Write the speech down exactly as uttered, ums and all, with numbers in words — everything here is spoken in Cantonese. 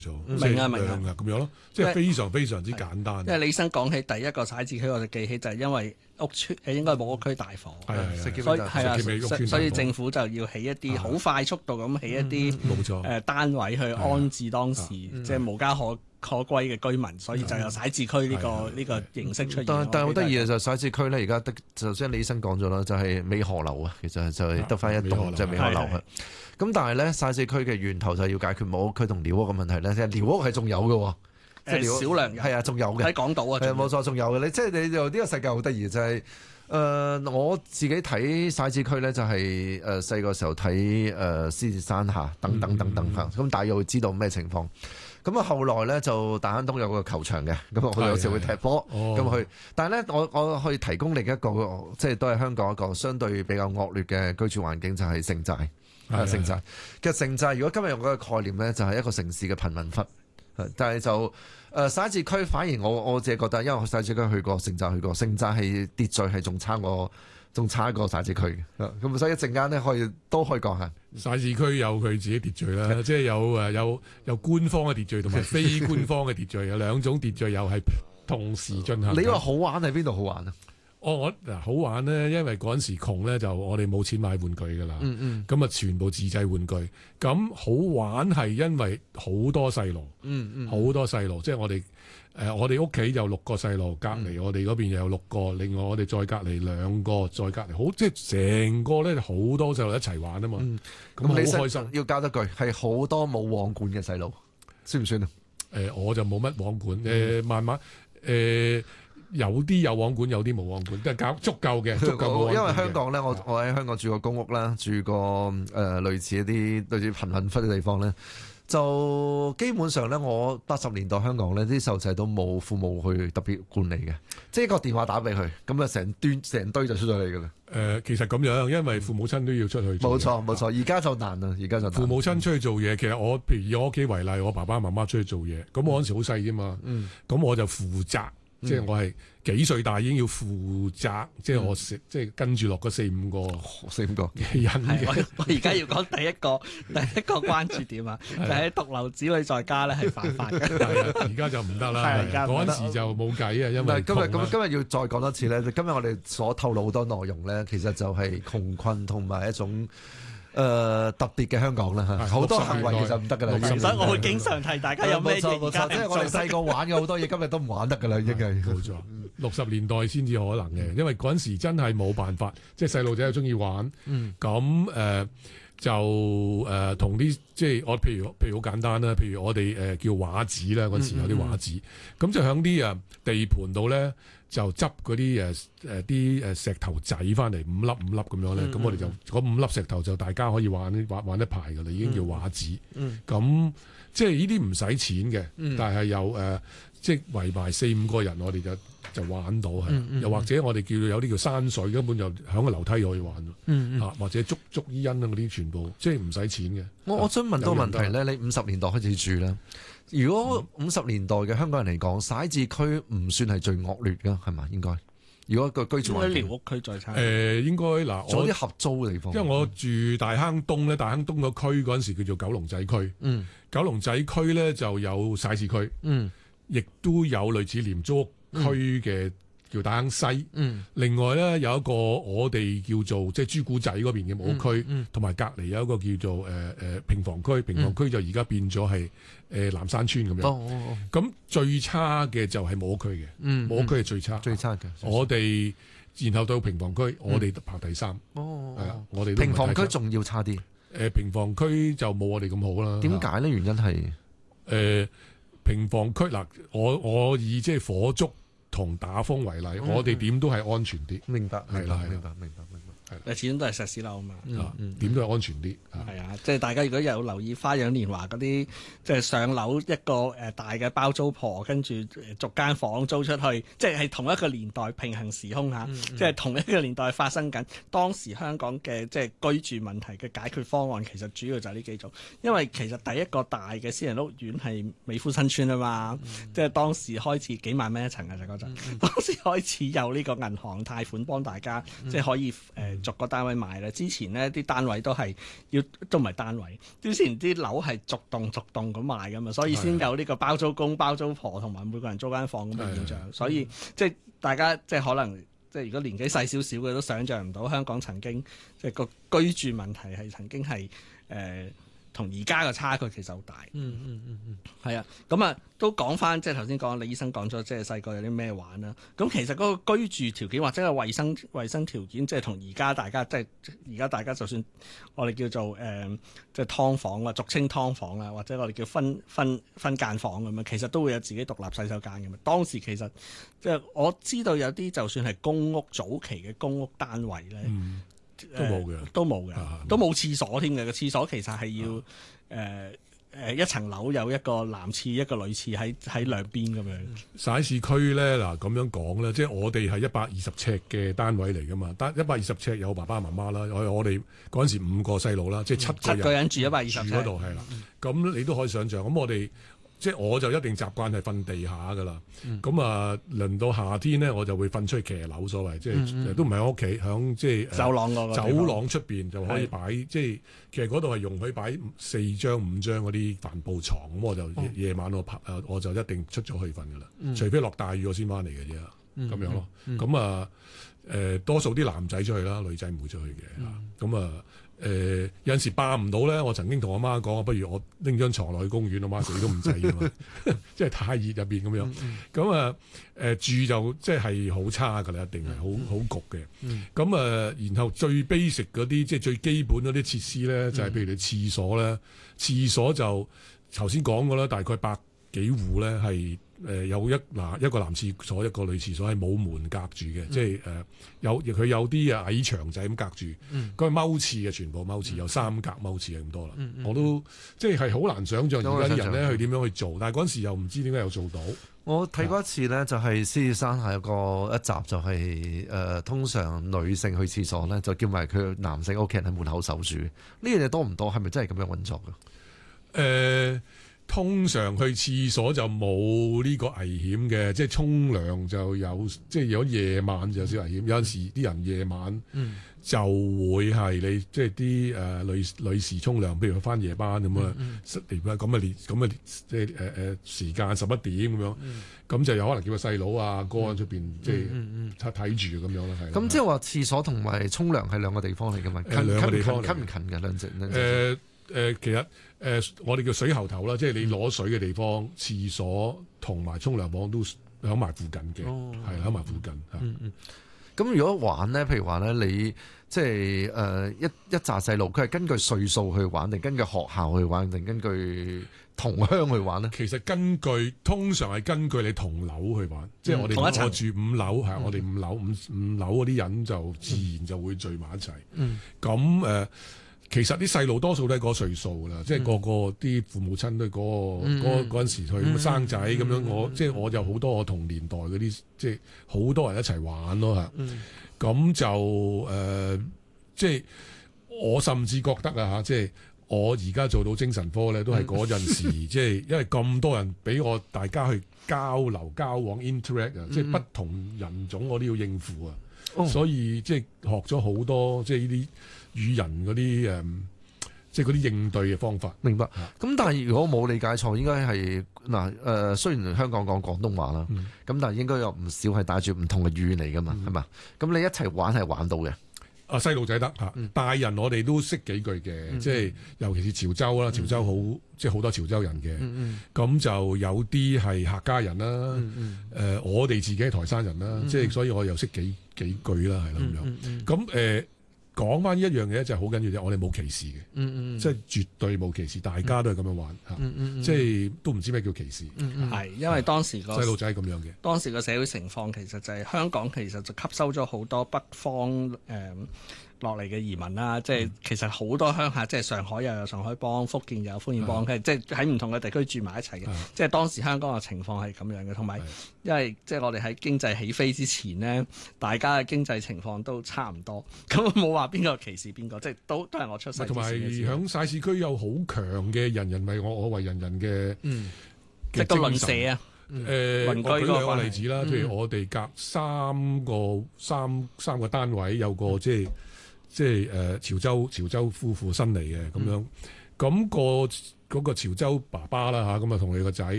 做， 明啊明啊咁樣咯，即係非常非常之簡單。 因為李生講起第一個徙置區，我就記起就係因為屋邨誒應該係木屋區大火，所以係啊，所以政府就要起一啲好快速度咁起一啲冇錯誒單位去安置當時即係無家可可歸嘅居民，所以就有徙置區呢個呢個形式出現。 但但係好得意嘅就徙置區咧，而家得就即係李醫生講咗啦，就係美荷樓啊，其實就係得翻一棟即係美荷樓啊。咁但係咧，徙置區嘅源頭就要解決木屋區同寮屋嘅問題咧。即係寮屋係仲有嘅，即係少量係啊，仲有嘅喺港島啊， 係冇錯，仲有嘅。你即係你就呢個世界好得意，就係、是、誒、呃、我自己睇徙置區咧，就係誒細個時候睇誒獅子山下等等等等嚇，咁、嗯、大約會知道咩情況。咁啊，後來咧就大坑東有個球場嘅，咁我有時會踢波咁去。但係咧，我我去提供另一個即係都係香港一個相對比較惡劣嘅居住環境，就係城寨。係城寨，其實城寨如果今日用嗰個概念咧，就係一個城市嘅貧民窟。但係就誒徙置區，反而我我自己覺得，因為我徙置區去過，城寨去過，城寨係秩序係仲差過仲差過徙置區嘅。咁所以一陣間咧可以都可以講下徙置區有佢自己秩序啦，即係有誒有有官方嘅秩序同埋非官方嘅秩序，有兩種秩序又係同時進行。 你話好玩喺邊度好玩啊？ 哦，我嗱好玩咧，因為嗰陣時窮咧，就我哋冇錢買玩具噶啦，咁啊、嗯嗯、全部自製玩具。咁好玩係因為好多細路，好、嗯嗯、多細路，即係我哋誒、呃、我哋屋企有六個細路，隔離我哋嗰邊又有六個，另外我哋再隔離兩個，再隔離好，即係成個咧好多細路一齊玩啊嘛。咁好、嗯、開心。 要加多句係好多冇網管嘅細路，算唔算啊？ 誒、呃、我就冇乜網管，誒、呃、慢慢誒。呃有啲有網管，有啲冇網管，都係搞足夠嘅，足夠。 因為香港咧，我我喺香港住過公屋啦，住過誒、呃、類似一啲類似貧民窟嘅地方咧，就基本上咧，我八十年代香港咧啲細路仔都冇父母去特別管理嘅，即係一個電話打俾佢，咁啊成堆成堆就出咗嚟㗎啦。 誒、呃，其實咁樣，因為父母親都要出去。冇錯冇錯，而家就難啦，而家就難。 父母親出去做嘢，其實我譬如以我屋企為例，我爸爸媽媽出去做嘢，咁我嗰陣時好細啫嘛，咁、嗯、我就負責。嗯、即係我係幾歲大已經要負責，嗯、即係我食即係跟住落嗰四五個四五個嘅人嘅。 我我而家要講第一個第一個關注點啊，就係獨留子女在家咧係犯法嘅。 係啊，而家就唔得啦。嗰陣時就冇計啊，因為今日咁今日要再講多次咧。今日我哋所透露好多內容咧，其實就係窮困同埋一種。誒、呃、特別嘅香港啦，好多行為其實唔得㗎啦， 所以我會經常提大家有咩嘢而家即係我哋細個玩嘅好多嘢，今日都唔玩得㗎啦，已經係冇錯。六十年代先至可能嘅，因為嗰陣時真係冇辦法，即係細路仔又中意玩，咁、嗯、誒、呃、就誒同啲即係我譬如譬如好簡單啦，譬如我哋誒、呃、叫畫紙啦，嗰陣時有啲畫紙，咁、嗯嗯、就喺啲啊地盤度咧。就執嗰啲誒誒啲誒石頭仔翻嚟五粒五粒咁樣咧，咁、嗯、我哋就嗰五粒石頭就大家可以玩玩玩一排噶啦，已經叫畫紙。咁、嗯、即係呢啲唔使錢嘅、嗯，但係有誒、呃、即係圍埋四五個人，我哋就就玩到係、嗯。又或者我哋叫有啲叫山水，根本就響個樓梯可以玩。嗯嗯、啊，或者捉捉伊人啊嗰啲，全部即係唔使錢嘅。我我想問多個問題咧，你五十年代開始住啦。如果五十年代嘅香港人嚟講，徙置區唔算係最惡劣㗎，係嘛？應該，如果個居住環境， 寮屋區最差。誒、 呃，應該嗱， 做啲合租嘅地方。 因為我住大坑東咧，大坑東個區嗰陣時叫做九龍仔區。嗯，九龍仔區咧就有徙置區。嗯，亦都有類似廉租屋區嘅。嗯叫大坑西，嗯、另外咧有一個我哋叫做即係豬古仔嗰邊嘅木屋區，同、嗯、埋、嗯、隔離有一個叫做誒誒、呃、平房區，平房區就而家變咗係誒南山村咁樣。咁、哦哦、最差嘅就係木屋區嘅，木、嗯、屋區係最差， 最差嘅。 我哋然後到平房區，嗯、我哋排第三。哦，係啊，我哋平房區仲要差啲。誒、 呃，平房區就冇我哋咁好啦。 點解咧？原因係誒、 呃、平房區嗱，我我以即係火燭同打風為例，嗯、我哋點都係安全啲。 明白， 係啦， 明白，明白，明白。 誒，始終都係石屎樓啊嘛。 點、嗯嗯、都係安全啲。 係啊，即係大家如果有留意花樣年華嗰啲，即係上樓一個誒大嘅包租婆，跟住逐間房租出去，即係係同一個年代平行時空嚇、嗯嗯，即係同一個年代發生緊。當時香港嘅即係居住問題嘅解決方案，其實主要就係呢幾種。因為其實第一個大嘅私人屋苑係美孚新村啊嘛，嗯、即係當時開始幾萬蚊一層嘅就嗰陣，當時開始有呢個銀行貸款幫大家，嗯、即係可以誒。呃逐個單位賣咧。之前呢啲單位都係要都唔係單位，之前啲樓係逐棟逐棟咁賣噶嘛，所以先有呢個包租公包租婆同埋每個人租間房咁嘅現象。所以即係大家即係可能即係如果年紀細少少嘅都想像唔到香港曾經即係個居住問題係曾經係誒。呃同而家嘅差距其實好大。 嗯嗯嗯嗯， 係啊，咁啊都講翻，即係頭先講李醫生講咗，即係細個有啲咩玩啦。咁其實嗰個居住條件或者係衞生衞生條件，即係同而家大家即係而家大家就算我哋叫做誒、呃、即係劏房啊，俗稱劏房啊，或者我哋叫分分分間房咁樣，其實都會有自己獨立洗手間嘅嘛。當時其實即係我知道有啲就算係公屋早期嘅公屋單位咧。嗯都冇嘅， 都冇嘅，都冇廁所添嘅。個廁所其實係要誒誒、呃呃、一層樓有一個男廁一個女廁喺喺兩邊咁樣。 徙置區咧嗱咁樣講咧，即係我哋係一百二十尺嘅單位嚟噶嘛，但一百二十尺有爸爸媽媽啦，我我哋嗰陣時五個細路啦，即係七個人， 七個人住一百二十尺嗰度係啦。咁、嗯、你都可以想象，咁我哋。即係我就一定習慣係瞓地下㗎啦，咁、嗯、啊輪到夏天咧，我就會瞓出去騎樓所謂，即係、嗯、都唔係喺屋企，響即係走廊嗰個走廊出邊就可以擺，即係其實嗰度係容許擺四張五張嗰啲帆布床，咁我就夜、哦、晚我拍誒我就一定出咗去瞓㗎啦，嗯、除非落大雨我先翻嚟嘅啫，咁、嗯、樣咯，咁、嗯、啊誒、呃、多數啲男仔出去啦，女仔唔會出去嘅，咁、嗯、啊。誒、呃、有陣時霸唔到咧，我曾經同我媽講，不如我拎張床落去公園，我媽死都唔制㗎嘛，即係太熱入邊咁樣。咁啊誒住就即係好差㗎啦，一定係好好焗嘅。咁啊、呃，然後最 basic 嗰啲即係最基本嗰啲設施咧，就係、是、譬如你廁所咧，廁所就頭先講過啦，大概百幾戶咧係。誒、呃、有一嗱一個男廁所一個女廁所係冇門隔住嘅，嗯、即係誒、呃、有佢有啲啊矮牆仔咁隔住，佢係踎廁嘅，全部踎廁有三格踎廁係咁多啦。嗯嗯、我都即係係好難想像而家啲人咧去點樣去做，但係嗰陣時又唔知點解又做到。 我睇過一次咧，就係獅子山下有個一集就係、是、誒、呃、通常女性去廁所咧，就叫埋佢男性屋企人喺門口守住。呢樣嘢多唔多？係咪真係咁樣運作㗎？誒、 呃。通常去廁所就冇呢個危險嘅，即係沖涼就有，即係如果夜晚就有少危險。有陣時啲人夜晚就會係你即係啲誒女女士沖涼，譬如翻夜班咁啊，咁啊列咁啊即係誒誒時間十一點咁樣，咁、嗯、就有可能叫個細佬啊哥喺出邊即係睇睇住咁樣咯，係。咁即係話廁所同埋沖涼係兩個地方嚟㗎嘛？近兩個地方近唔近嘅兩隻？誒。誒、呃、其實誒、呃、我哋叫水喉頭啦，即係你攞水嘅地方，廁所同埋沖涼房都喺埋附近嘅，係喺埋附近嚇。嗯嗯。 咁如果玩咧，譬如話咧，你即係誒、呃、一一紮細路，佢係根據歲數去玩，定根據學校去玩，定根據同鄉去玩咧？ 其實根據通常係根據你同樓去玩，嗯、即係我哋我住五樓係、嗯、我哋五樓五五樓嗰啲人就自然就會聚埋一齊。嗯。咁誒。呃其實啲細路多數都係嗰個歲數啦，即係個個啲父母親都係嗰個嗰嗰陣時去咁生仔咁樣，我即係我就好多我同年代嗰啲，即係好多人一齊玩咯嚇。咁就誒，即係我甚至覺得啊嚇，即係我而家做到精神科咧，都係嗰陣時，即係因為咁多人俾我大家去交流交往 interact 啊，即係不同人種我都要應付啊，所以即係學咗好多即係呢啲。與人嗰啲誒，即係嗰啲應對嘅方法。 明白。咁但係如果冇理解錯，應該係嗱誒，雖然香港講廣東話啦，咁、嗯、但係應該有唔少係帶住唔同嘅語言嚟㗎嘛，係嘛、嗯？咁你一齊玩係玩到嘅。 啊，細路仔得嚇，嗯、大人我哋都識幾句嘅，嗯、即係尤其是潮州啦，潮州好、嗯、即係好多潮州人嘅。咁、嗯嗯、就有啲係客家人啦，誒、嗯嗯呃，我哋自己係台山人啦，嗯、即係所以我又識幾幾句啦，係啦咁樣。咁誒、嗯。嗯嗯呃講翻呢一樣嘢就係好緊要啫，我哋冇歧視嘅，嗯嗯、即係絕對冇歧視，大家都係咁樣玩嚇，嗯嗯、即係都唔知咩叫歧視。係、 嗯嗯、因為當時個細路仔咁樣嘅， 當時個社會情況其實就係香港其實就吸收咗好多北方誒。嗯落嚟嘅移民啦，即係其實好多鄉下，即係上海又有上海幫，福建又有福建幫，即係喺唔同嘅地區住埋一齊嘅。即係當時香港嘅情況係咁樣嘅，同埋因為即係我哋喺經濟起飛之前呢，大家嘅經濟情況都差唔多，咁冇話邊個歧視邊個，即係都都係我出世。 同埋響徙置區有好強嘅人人為我，我為人人嘅， 嗯，即係個鄰舍啊。 誒、呃，我舉兩個例子啦，譬、嗯、如我哋隔三個三三個單位有個即係。 即係誒、呃、潮州潮州夫婦新嚟嘅咁樣，咁、 嗯個嗰、個潮州爸爸啦嚇，咁啊同佢個仔